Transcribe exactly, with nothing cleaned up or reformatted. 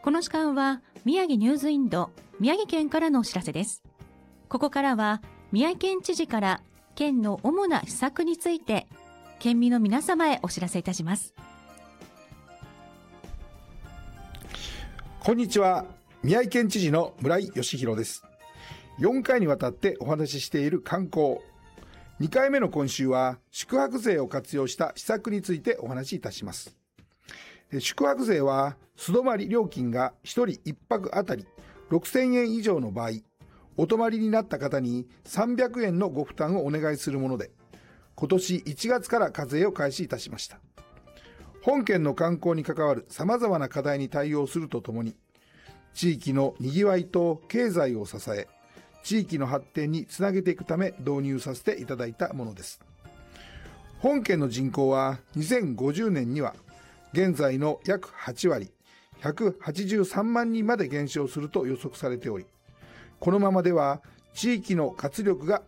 この時間は宮城ニューズインド宮城県からのお知らせです。ここからは宮城県知事から県の主な施策について県民の皆様へお知らせいたします。 こんにちは、宮城県知事の村井義弘です。よんかいにわたってお話ししている観光、にかいめの今週は宿泊税を活用した施策についてお話しいたします。宿泊税は素泊まり料金がひとりいっぱくあたりろくせんえん以上の場合、お泊まりになった方にさんびゃくえんのご負担をお願いするもので、今年いちがつから課税を開始いたしました。本県の観光に関わるさまざまな課題に対応するとともに、地域のにぎわいと経済を支え、地域の発展につなげていくため導入させていただいたものです。本県の人口はにせんごじゅうねんには現在の約はちわり、ひゃくはちじゅうさんまんにんまで減少すると予測されており、このままでは地域の活力が